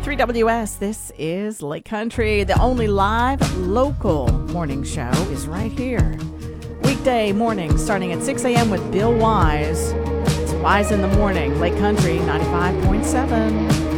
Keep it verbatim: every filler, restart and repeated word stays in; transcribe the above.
three W S, this is Lake Country. The only live local morning show is right here. Weekday morning starting at six a.m. with Bill Wise. It's Wise in the Morning, Lake Country ninety-five point seven.